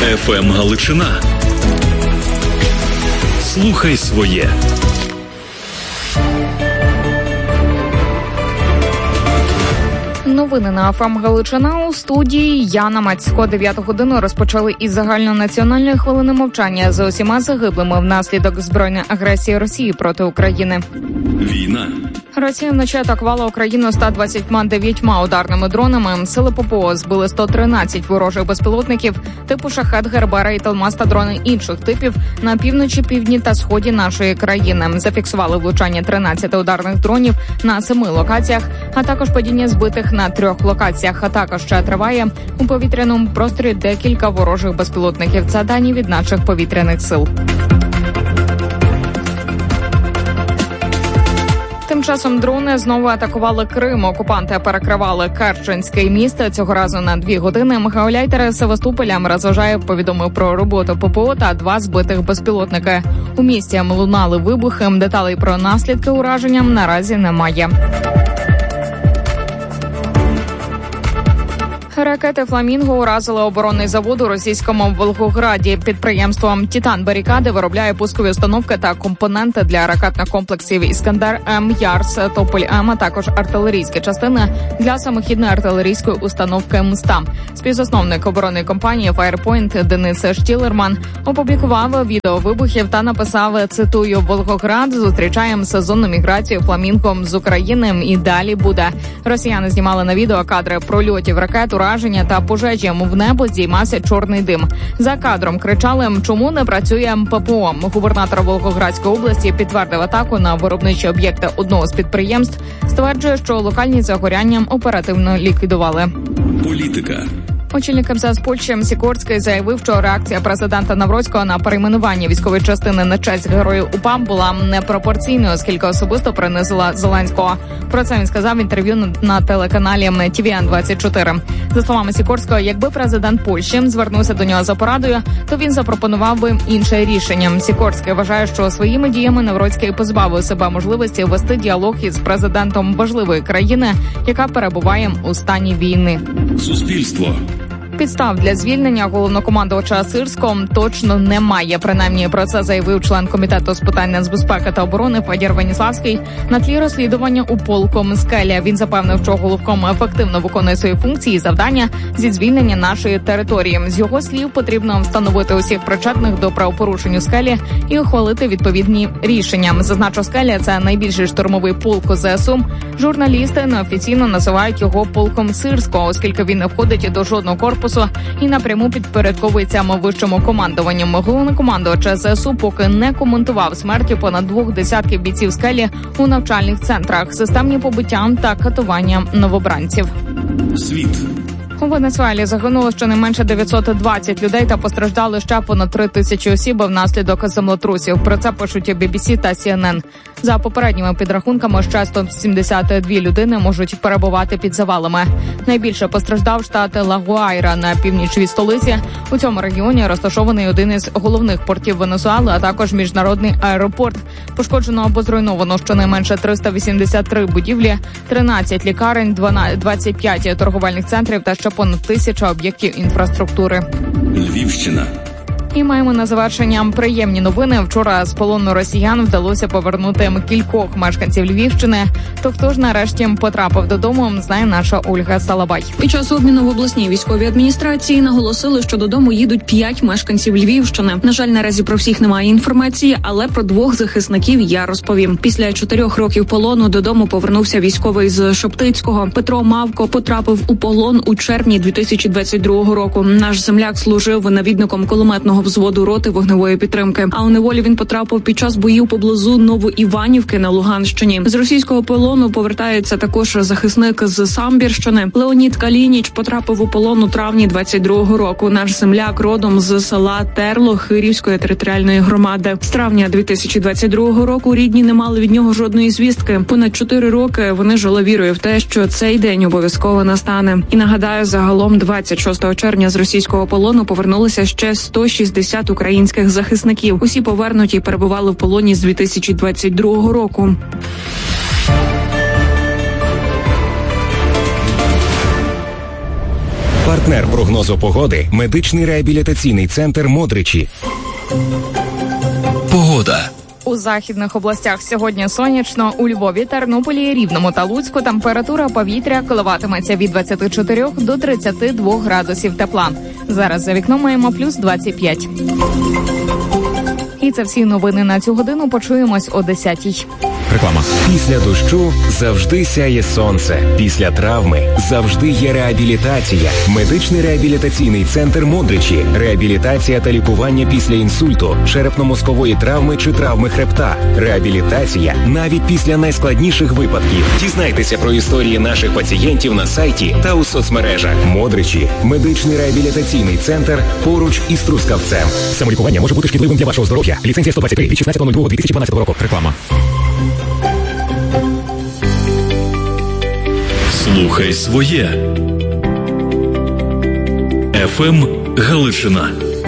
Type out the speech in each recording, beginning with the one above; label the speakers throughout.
Speaker 1: ФМ Галичина. Слухай своє.
Speaker 2: Новини на ФМ Галичина. У студії Яна Мацько. 9 годину розпочали із загальнонаціональної хвилини мовчання за усіма загиблими внаслідок збройної агресії Росії проти України.
Speaker 1: Війна.
Speaker 2: Росія вночі атакувала Україну 129 ударними дронами. Сили ППО збили 113 ворожих безпілотників типу «Шахед», «Гербера» і «Талмас» та дрони інших типів на півночі, півдні та сході нашої країни. Зафіксували влучання 13 ударних дронів на 7 локаціях, а також падіння збитих на 3 локаціях. Атака ще триває. У повітряному просторі декілька ворожих безпілотників. Це дані від наших повітряних сил. Тим часом дрони знову атакували Крим. Окупанти перекривали Керченське місто, цього разу на 2 години. Гауляйтер Севастополя розважає, повідомив про роботу ППО та 2 збитих безпілотники. У місті лунали вибухи. Деталей про наслідки ураження наразі немає. Ракети «Фламінго» уразили оборонний завод у російському Волгограді. Підприємство «Титан Барикади» виробляє пускові установки та компоненти для ракетних комплексів «Іскандер-М», «Ярс», «Тополь-М», а також артилерійські частини для самохідної артилерійської установки «М-100». Співзасновник оборонної компанії «Фаєрпойнт» Денис Штілерман опублікував відео вибухів та написав, цитую, «Волгоград, зустрічаємо сезонну міграцію «Фламінго» з України і далі буде». Росіяни знімали на відео кадри прольотів ракет, ураження та пожежі. В небо здіймався чорний дим. За кадром кричали, чому не працює ППО. Губернатор Волгоградської області підтвердив атаку на виробничі об'єкти одного з підприємств. Стверджує, що локальні загоряння оперативно ліквідували.
Speaker 1: Політика.
Speaker 2: Очільник МЗС Польщі Сікорський заявив, що реакція президента Навроцького на перейменування військової частини на честь героїв УПА була непропорційною, оскільки особисто принизила Зеленського. Про це він сказав в інтерв'ю на телеканалі TVN-24. За словами Сікорського, якби президент Польщі звернувся до нього за порадою, то він запропонував би інше рішення. Сікорський вважає, що своїми діями Навроцький позбавив себе можливості вести діалог із президентом важливої країни, яка перебуває у стані війни.
Speaker 1: Суспільство.
Speaker 2: Підстав для звільнення головнокомандувача Сирського точно немає. Принаймні, про це заявив член комітету з питань нацбезпеки та оборони Федір Веніславський на тлі розслідування у полку Скеля. Він запевнив, що головком ефективно виконує свої функції і завдання зі звільнення нашої території. З його слів, потрібно встановити усіх причетних до правопорушень у Скелі і ухвалити відповідні рішення. Зазначу, Скеля – це найбільший штурмовий полк у ЗСУ. Журналісти неофіційно називають його полком Сирського, оскільки він не входить до жодного корпусу і напряму підпорядковується вищому командуванню. Головнокомандувач ЗСУ поки не коментував смерті понад 2 десятків бійців Скелі у навчальних центрах, системні побиття та катування новобранців.
Speaker 1: Світ.
Speaker 2: У Венесуелі загинуло щонайменше 920 людей та постраждали ще понад 3000 осіб внаслідок землетрусів. Про це пишуть BBC та CNN. За попередніми підрахунками, ще 172 людини можуть перебувати під завалами. Найбільше постраждав штат Ла-Гуайра на північ від столиці. У цьому регіоні розташований один із головних портів Венесуели, а також міжнародний аеропорт. Пошкоджено або зруйновано щонайменше 383 будівлі, 13 лікарень, 25 торговельних центрів та ще понад 1000 об'єктів інфраструктури.
Speaker 1: Львівщина.
Speaker 2: І маємо на завершення приємні новини. Вчора з полону росіян вдалося повернути кількох мешканців Львівщини. То хто ж нарешті потрапив додому, знає наша Ольга Салабай.
Speaker 3: Під час обміну в обласній військовій адміністрації наголосили, що додому їдуть 5 мешканців Львівщини. На жаль, наразі про всіх немає інформації, але про 2 захисників я розповім. Після 4 років полону додому повернувся військовий з Шептицького. Петро Мавко потрапив у полон у червні 2022 року. Наш земляк служив навідником кулеметного взводу роти вогневої підтримки. А у неволі він потрапив під час боїв поблизу Новоіванівки на Луганщині. З російського полону повертається також захисник з Самбірщини. Леонід Калініч потрапив у полон у травні 22-го року. Наш земляк родом з села Терло Хирівської територіальної громади. З травня 2022 року рідні не мали від нього жодної звістки. Понад 4 роки вони жили вірою в те, що цей день обов'язково настане. І нагадаю, загалом 26 червня з російського полону повернулися ще 160 українських захисників. Усі повернуті перебували в полоні з 2022 року.
Speaker 4: Партнер прогнозу погоди – медичний реабілітаційний центр «Модричі».
Speaker 1: Погода.
Speaker 2: У західних областях сьогодні сонячно. У Львові, Тернополі, Рівному та Луцьку температура повітря коливатиметься від 24 до 32 градусів тепла. Зараз за вікном маємо плюс 25. І це всі новини на цю годину. Почуємось о 10-й.
Speaker 4: Реклама. Після дощу завжди сяє сонце. Після травми завжди є реабілітація. Медичний реабілітаційний центр «Модричі». Реабілітація та лікування після інсульту, черепно-мозкової травми чи травми хребта. Реабілітація навіть після найскладніших випадків. Дізнайтеся про історії наших пацієнтів на сайті та у соцмережах. «Модричі» – медичний реабілітаційний центр поруч із Трускавцем. Самолікування може бути шкідливим для вашого здоров'я. Ліцензія 123 від 16.02.2012 року. Реклама.
Speaker 1: Слухай своє. ФМ Галичина.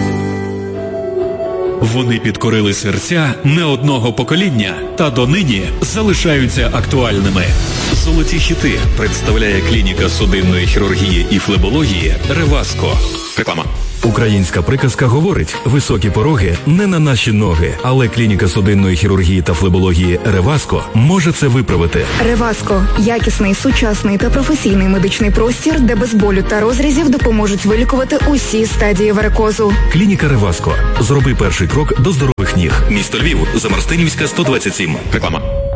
Speaker 1: Вони підкорили серця не одного покоління та донині залишаються актуальними. Золоті хіти представляє клініка судинної хірургії і флебології «Реваско». Реклама.
Speaker 5: Українська приказка говорить: високі пороги не на наші ноги, але клініка судинної хірургії та флебології «Реваско» може це виправити.
Speaker 6: «Реваско» – якісний, сучасний та професійний медичний простір, де без болю та розрізів допоможуть вилікувати усі стадії варикозу.
Speaker 5: Клініка «Реваско». Зроби перший крок до здорових ніг.
Speaker 1: Місто Львів, Замарстинівська, 127. Реклама.